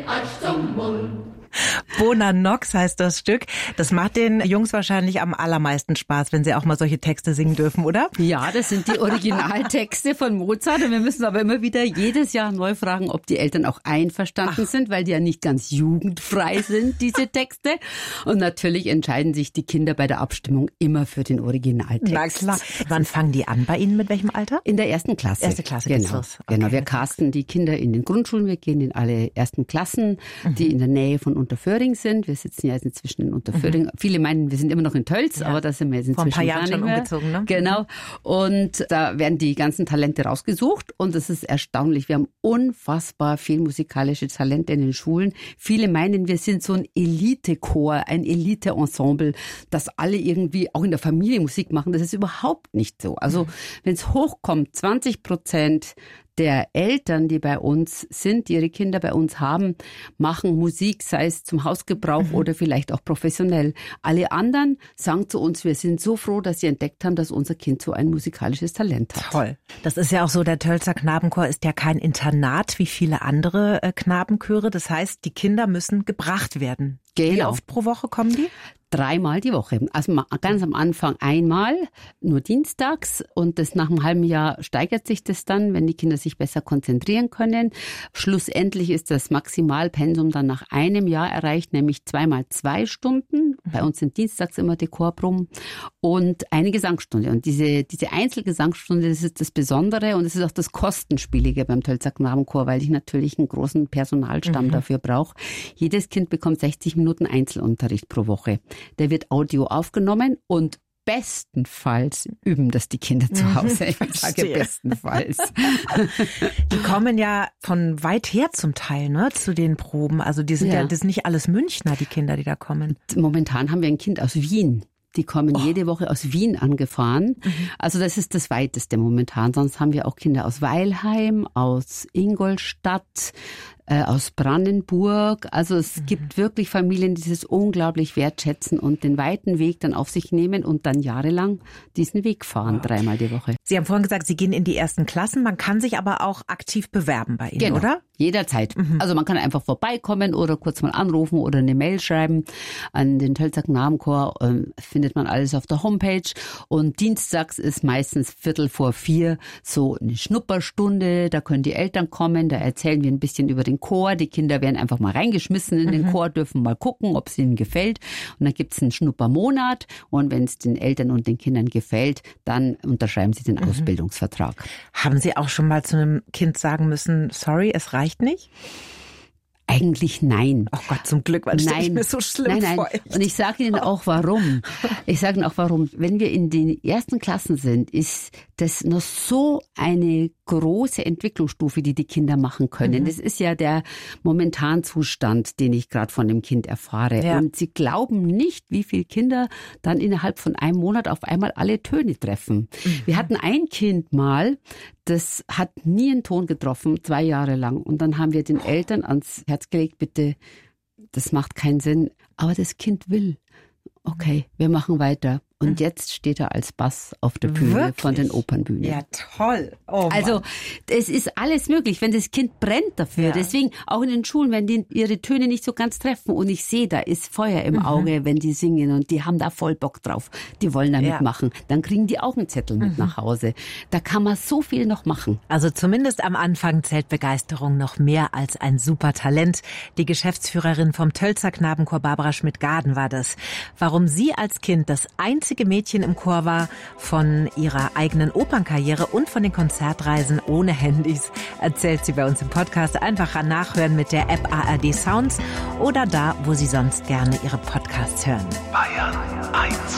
Arsch zum Mund. Bona Nox heißt das Stück. Das macht den Jungs wahrscheinlich am allermeisten Spaß, wenn sie auch mal solche Texte singen dürfen, oder? Ja, das sind die Originaltexte von Mozart. Und wir müssen aber immer wieder jedes Jahr neu fragen, ob die Eltern auch einverstanden sind, weil die ja nicht ganz jugendfrei sind, diese Texte. Und natürlich entscheiden sich die Kinder bei der Abstimmung immer für den Originaltext. Na klar. Wann fangen die an bei Ihnen? Mit welchem Alter? In der 1. Klasse. 1. Klasse geht's los. Okay. Genau, wir casten die Kinder in den Grundschulen. Wir gehen in alle 1. Klassen, die in der Nähe von Unterföhring sind. Wir sitzen ja jetzt inzwischen in Unterföhring. Viele meinen, wir sind immer noch in Tölz, aber da sind wir jetzt inzwischen vor ein paar Jahren schon umgezogen, ne? Genau. Und da werden die ganzen Talente rausgesucht und es ist erstaunlich. Wir haben unfassbar viel musikalische Talente in den Schulen. Viele meinen, wir sind so ein Elite-Chor, ein Elite-Ensemble, dass alle irgendwie auch in der Familie Musik machen. Das ist überhaupt nicht so. Also wenn es hochkommt, 20% der Eltern, die bei uns sind, die ihre Kinder bei uns haben, machen Musik, sei es zum Hausgebrauch oder vielleicht auch professionell. Alle anderen sagen zu uns, wir sind so froh, dass sie entdeckt haben, dass unser Kind so ein musikalisches Talent hat. Toll. Das ist ja auch so, der Tölzer Knabenchor ist ja kein Internat wie viele andere Knabenchöre. Das heißt, die Kinder müssen gebracht werden. Genau. Wie oft pro Woche kommen die? 3-mal die Woche. Also ganz am Anfang einmal, nur dienstags, und das nach einem halben Jahr steigert sich das dann, wenn die Kinder sich besser konzentrieren können. Schlussendlich ist das Maximalpensum dann nach einem Jahr erreicht, nämlich 2x2 Stunden. Bei uns sind dienstags immer die Chorproben und eine Gesangsstunde. Und diese Einzelgesangsstunde, das ist das Besondere und es ist auch das Kostenspielige beim Tölzer Knabenchor, weil ich natürlich einen großen Personalstamm dafür brauche. Jedes Kind bekommt 60 Minuten Einzelunterricht pro Woche. Der wird Audio aufgenommen und bestenfalls üben das die Kinder zu Hause. Ich sage bestenfalls. Die kommen ja von weit her zum Teil, ne, zu den Proben. Also die sind das sind nicht alles Münchner, die Kinder, die da kommen. Momentan haben wir ein Kind aus Wien. Die kommen jede Woche aus Wien angefahren. Also das ist das Weiteste momentan. Sonst haben wir auch Kinder aus Weilheim, aus Ingolstadt, aus Brandenburg. Also es gibt wirklich Familien, die das unglaublich wertschätzen und den weiten Weg dann auf sich nehmen und dann jahrelang diesen Weg fahren, 3-mal die Woche. Sie haben vorhin gesagt, Sie gehen in die 1. Klassen. Man kann sich aber auch aktiv bewerben bei Ihnen, oder? Jederzeit. Also man kann einfach vorbeikommen oder kurz mal anrufen oder eine Mail schreiben an den Tölzer Knabenchor. Findet man alles auf der Homepage. Und dienstags ist meistens 3:45 so eine Schnupperstunde. Da können die Eltern kommen. Da erzählen wir ein bisschen über den Chor. Die Kinder werden einfach mal reingeschmissen in den Chor, dürfen mal gucken, ob es ihnen gefällt. Und dann gibt es einen Schnuppermonat. Und wenn es den Eltern und den Kindern gefällt, dann unterschreiben sie den Ausbildungsvertrag. Haben Sie auch schon mal zu einem Kind sagen müssen, sorry, es reicht nicht? Eigentlich nein. Oh Gott, zum Glück, weil das stelle ich mir so schlimm vor. Und ich sage Ihnen auch warum. Wenn wir in den 1. Klassen sind, ist das noch so eine große Entwicklungsstufe, die Kinder machen können. Das ist ja der Momentanzustand, den ich gerade von dem Kind erfahre. Ja. Und Sie glauben nicht, wie viele Kinder dann innerhalb von einem Monat auf einmal alle Töne treffen. Wir hatten ein Kind mal, das hat nie einen Ton getroffen, 2 Jahre lang. Und dann haben wir den Eltern ans Herz gelegt, bitte, das macht keinen Sinn. Aber das Kind will. Okay, wir machen weiter. Und jetzt steht er als Bass auf der Bühne von den Opernbühnen. Ja, toll. Oh Mann. Also es ist alles möglich, wenn das Kind brennt dafür. Ja. Deswegen auch in den Schulen, wenn die ihre Töne nicht so ganz treffen und ich sehe, da ist Feuer im Auge, wenn die singen und die haben da voll Bock drauf. Die wollen da mitmachen. Dann kriegen die auch einen Zettel mit nach Hause. Da kann man so viel noch machen. Also zumindest am Anfang zählt Begeisterung noch mehr als ein super Talent. Die Geschäftsführerin vom Tölzer Knabenchor, Barbara Schmidt-Gaden, war das. Warum sie als Kind das einzige Mädchen im Chor war, von ihrer eigenen Opernkarriere und von den Konzertreisen ohne Handys, erzählt sie bei uns im Podcast. Einfach nachhören mit der App ARD Sounds oder da, wo Sie sonst gerne Ihre Podcasts hören. Bayern 1